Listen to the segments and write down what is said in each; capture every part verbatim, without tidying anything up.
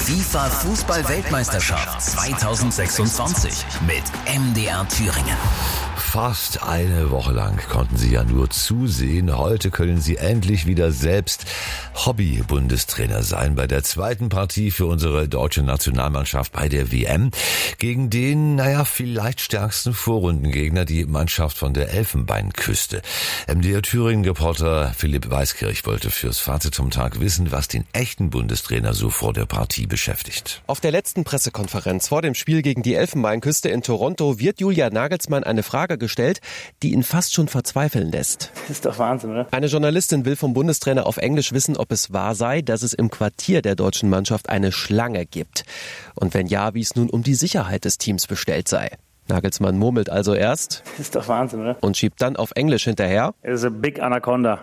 FIFA-Fußball-Weltmeisterschaft zwanzig sechsundzwanzig mit M D R Thüringen. Fast eine Woche lang konnten Sie ja nur zusehen. Heute können Sie endlich wieder selbst Hobby-Bundestrainer sein bei der zweiten Partie für unsere deutsche Nationalmannschaft bei der W M gegen den, naja, vielleicht stärksten Vorrundengegner, die Mannschaft von der Elfenbeinküste. M D R Thüringen-Reporter Philipp Weiskirch wollte fürs Fazit zum Tag wissen, was den echten Bundestrainer so vor der Partie beschäftigt. Auf der letzten Pressekonferenz vor dem Spiel gegen die Elfenbeinküste in Toronto wird Julian Nagelsmann eine Frage gestellt, die ihn fast schon verzweifeln lässt. Das ist doch Wahnsinn, oder? Eine Journalistin will vom Bundestrainer auf Englisch wissen, ob es wahr sei, dass es im Quartier der deutschen Mannschaft eine Schlange gibt. Und wenn ja, wie es nun um die Sicherheit des Teams bestellt sei. Nagelsmann murmelt also erst. Das ist doch Wahnsinn, oder? Und schiebt dann auf Englisch hinterher. It's a big anaconda.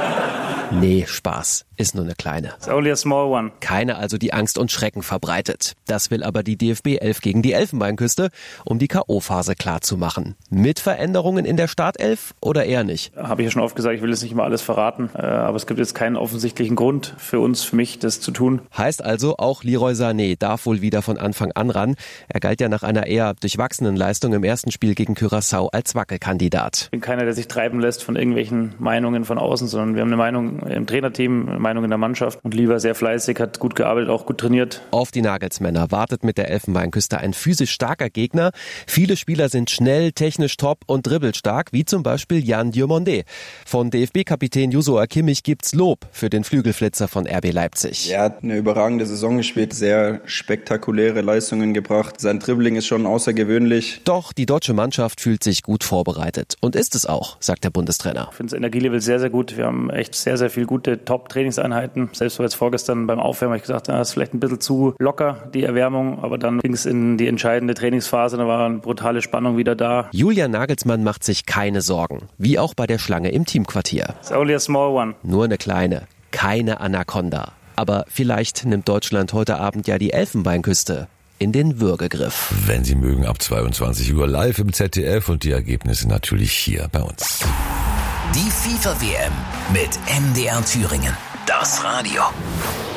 Nee, Spaß. Ist nur eine kleine. It's only a small one. Keine also, die Angst und Schrecken verbreitet. Das will aber die D F B elf gegen die Elfenbeinküste, um die K O-Phase klarzumachen. Mit Veränderungen in der Startelf oder eher nicht? Habe ich ja schon oft gesagt, ich will jetzt nicht immer alles verraten. Aber es gibt jetzt keinen offensichtlichen Grund für uns, für mich, das zu tun. Heißt also, auch Leroy Sané darf wohl wieder von Anfang an ran. Er galt ja nach einer eher durchwachsenen Leistung im ersten Spiel gegen Curaçao als Wackelkandidat. Ich bin keiner, der sich treiben lässt von irgendwelchen Meinungen von außen, sondern wir haben eine Meinung im Trainerteam, eine Meinung in der Mannschaft. Und Lieber sehr fleißig, hat gut gearbeitet, auch gut trainiert. Auf die Nagelsmänner wartet mit der Elfenbeinküste ein physisch starker Gegner. Viele Spieler sind schnell, technisch top und dribbelstark, wie zum Beispiel Jan Diomandé. Von D F B-Kapitän Joshua Kimmich gibt's Lob für den Flügelflitzer von R B Leipzig. Er hat eine überragende Saison gespielt, sehr spektakuläre Leistungen gebracht. Sein Dribbling ist schon außergewöhnlich. Doch die deutsche Mannschaft fühlt sich gut vorbereitet. Und ist es auch, sagt der Bundestrainer. Ich finde das Energielevel sehr, sehr gut. Wir haben echt sehr, sehr viele gute Top-Trainingseinheiten. Selbst jetzt vorgestern beim Aufwärmen habe ich gesagt, das ist vielleicht ein bisschen zu locker, die Erwärmung. Aber dann ging es in die entscheidende Trainingsphase. Da war eine brutale Spannung wieder da. Julian Nagelsmann macht sich keine Sorgen. Wie auch bei der Schlange im Teamquartier. It's only a small one. Nur eine kleine. Keine Anaconda. Aber vielleicht nimmt Deutschland heute Abend ja die Elfenbeinküste in den Würgegriff. Wenn Sie mögen, ab zweiundzwanzig Uhr live im Z D F und die Ergebnisse natürlich hier bei uns. Die FIFA-W M mit M D R Thüringen. Das Radio.